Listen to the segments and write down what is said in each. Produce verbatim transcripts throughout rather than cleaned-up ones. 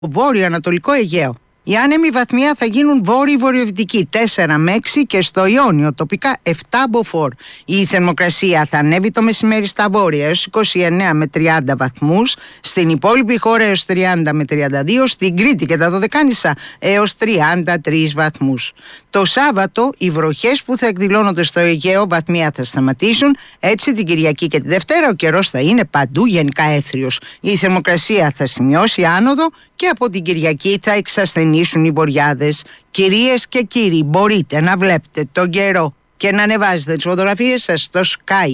βόρειο-ανατολικό Αιγαίο. Οι άνεμοι βαθμιά θα γίνουν βόρειο-βορειοδυτικοί τέσσερα με έξι και στο Ιόνιο τοπικά επτά μποφόρ. Η θερμοκρασία θα ανέβει το μεσημέρι στα βόρεια έως είκοσι εννέα με τριάντα βαθμούς, στην υπόλοιπη χώρα έως τριάντα με τριάντα δύο, στην Κρήτη και τα Δωδεκάνησα έως τριάντα τρεις βαθμούς. Το Σάββατο οι βροχές που θα εκδηλώνονται στο Αιγαίο βαθμιά θα σταματήσουν, έτσι την Κυριακή και τη Δευτέρα ο καιρός θα είναι παντού γενικά έθριος. Η θερμοκρασία θα σημειώσει άνοδο και από την Κυριακή θα εξασθενήσουν οι βοριάδες. Κυρίες και κύριοι, μπορείτε να βλέπετε τον καιρό και να ανεβάζετε τις φωτογραφίες σας στο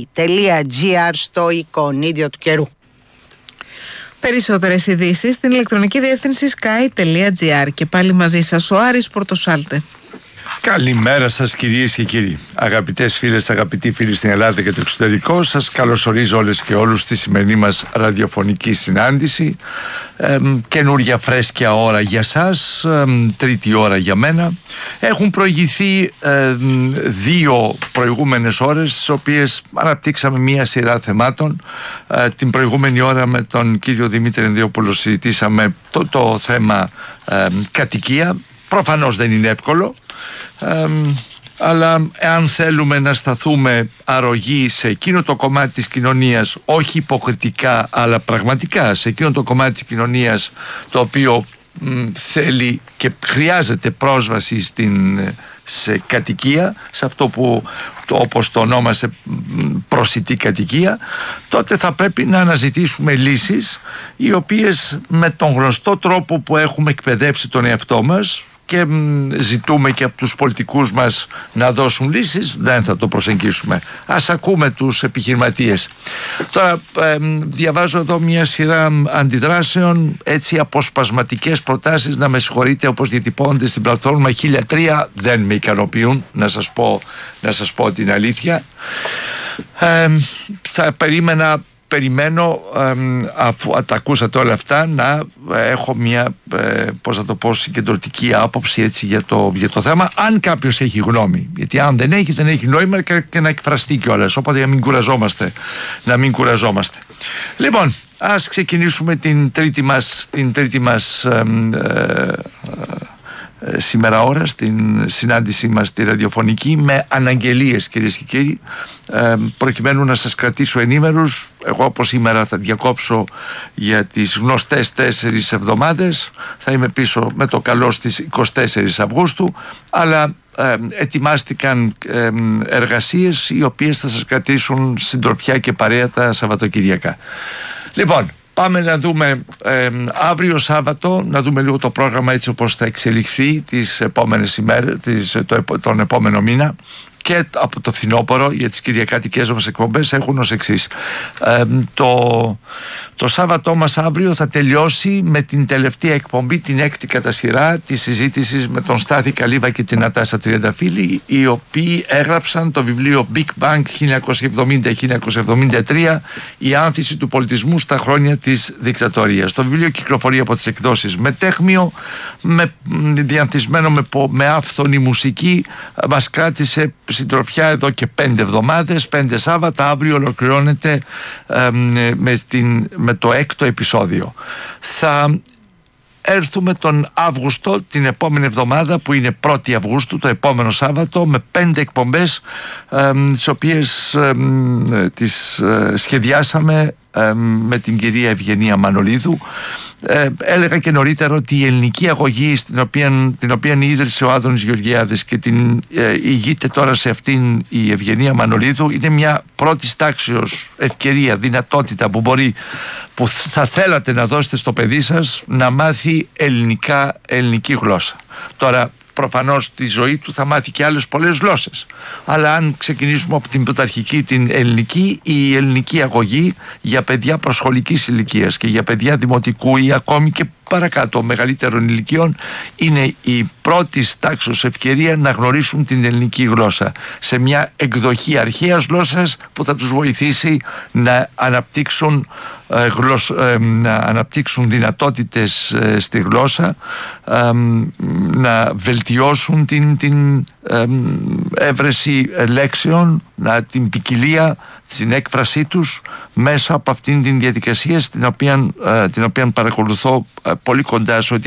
sky.gr στο εικονίδιο του καιρού. Περισσότερες ειδήσεις στην ηλεκτρονική διεύθυνση sky.gr. Και πάλι μαζί σας ο Άρης Πορτοσάλτε. Καλημέρα σας κυρίες και κύριοι. Αγαπητές φίλες, αγαπητοί φίλοι στην Ελλάδα και το εξωτερικό, σας καλωσορίζω όλες και όλους στη σημερινή μας ραδιοφωνική συνάντηση. Ε, καινούρια φρέσκια ώρα για σας, ε, τρίτη ώρα για μένα. Έχουν προηγηθεί ε, δύο προηγούμενες ώρες, στις οποίες αναπτύξαμε μία σειρά θεμάτων. Ε, την προηγούμενη ώρα με τον κύριο Δημήτρη Ενδριόπουλο συζητήσαμε το, το θέμα ε, κατοικία. Προφανώς δεν είναι εύκολο, ε, αλλά εάν θέλουμε να σταθούμε αρρωγοί σε εκείνο το κομμάτι της κοινωνίας, όχι υποκριτικά αλλά πραγματικά σε εκείνο το κομμάτι της κοινωνίας το οποίο μ, θέλει και χρειάζεται πρόσβαση στην, σε κατοικία, σε αυτό που το, όπως το ονόμασε προσιτή κατοικία, τότε θα πρέπει να αναζητήσουμε λύσεις οι οποίες με τον γνωστό τρόπο που έχουμε εκπαιδεύσει τον εαυτό μας και ζητούμε και από τους πολιτικούς μας να δώσουν λύσεις, δεν θα το προσεγγίσουμε. Ας ακούμε τους επιχειρηματίες. Τώρα ε, διαβάζω εδώ μια σειρά αντιδράσεων, έτσι αποσπασματικές προτάσεις, να με συγχωρείτε, όπως διατυπώνονται στην πλατφόρμα χίλια τρία, δεν με ικανοποιούν, να σας πω, να σας πω την αλήθεια. Ε, θα περίμενα Περιμένω, ε, αφού τα ακούσατε όλα αυτά, να έχω μια, ε, πώς θα το πω, συγκεντρωτική άποψη έτσι, για, το, για το θέμα, αν κάποιος έχει γνώμη. Γιατί αν δεν έχει, δεν έχει νόημα και, και να εκφραστεί κιόλας. Οπότε να μην κουραζόμαστε. Να μην κουραζόμαστε. Λοιπόν, ας ξεκινήσουμε την τρίτη μας, την τρίτη μας ε, ε, ε, σήμερα ώρα στην συνάντησή μας τη ραδιοφωνική, με αναγγελίες κυρίες και κύριοι, ε, προκειμένου να σας κρατήσω ενήμερους. Εγώ από σήμερα θα διακόψω για τις γνωστές τέσσερις εβδομάδες, θα είμαι πίσω με το καλό στις εικοστή τέταρτη Αυγούστου, αλλά ε, ετοιμάστηκαν ε, εργασίες οι οποίες θα σας κρατήσουν συντροφιά και παρέα τα Σαββατοκυριακά. Λοιπόν, πάμε να δούμε ε, αύριο Σάββατο, να δούμε λίγο το πρόγραμμα έτσι όπως θα εξελιχθεί τις επόμενες ημέρες, τις, το, τον επόμενο μήνα. Και από το φθινόπωρο για τις κυριακάτικες μας εκπομπές έχουν ως εξής. Ε, το, το Σάββατό μας αύριο θα τελειώσει με την τελευταία εκπομπή, την έκτη κατά σειρά της συζήτησης με τον Στάθη Καλύβα και την Νατάσα Τριανταφύλλη, οι οποίοι έγραψαν το βιβλίο Big Bang χίλια εννιακόσια εβδομήντα με χίλια εννιακόσια εβδομήντα τρία, η άνθηση του πολιτισμού στα χρόνια της δικτατορίας. Το βιβλίο κυκλοφορεί από τις εκδόσεις Μετέχμιο, με, διανθισμένο με, με άφθονη μουσική, μας κράτησε συντροφιά εδώ και πέντε εβδομάδες, πέντε Σάββατα. Αύριο ολοκληρώνεται ε, με, την, με το έκτο επεισόδιο. Θα έρθουμε τον Αύγουστο, την επόμενη εβδομάδα που είναι πρώτη Αυγούστου, το επόμενο Σάββατο, με πέντε εκπομπές ε, τις οποίες ε, τις ε, σχεδιάσαμε ε, με την κυρία Ευγενία Μανολίδου. Ε, έλεγα και νωρίτερα ότι η ελληνική αγωγή στην οποία, την οποία ίδρυσε ο Άδωνης Γεωργιάδης και την ε, ηγείται τώρα σε αυτήν η Ευγενία Μανολίδου, είναι μια πρώτης τάξεως ευκαιρία, δυνατότητα που μπορεί, που θα θέλατε να δώσετε στο παιδί σας να μάθει ελληνικά, ελληνική γλώσσα. Τώρα προφανώς τη ζωή του θα μάθει και άλλες πολλές γλώσσες, αλλά αν ξεκινήσουμε από την πρωταρχική, την ελληνική, η ελληνική αγωγή για παιδιά προσχολικής ηλικίας και για παιδιά δημοτικού ή ακόμη και παρακάτω μεγαλύτερων ηλικιών είναι η πρώτη τάξης ευκαιρία να γνωρίσουν την ελληνική γλώσσα σε μια εκδοχή αρχαίας γλώσσας που θα τους βοηθήσει να αναπτύξουν, ε, γλωσ, ε, να αναπτύξουν δυνατότητες ε, στη γλώσσα, ε, να βελτιώσουν την, την ε, έβρεση λέξεων να, την ποικιλία, την έκφρασή τους μέσα από αυτήν την διαδικασία στην οποία, την οποία παρακολουθώ πολύ κοντά σε ό,τι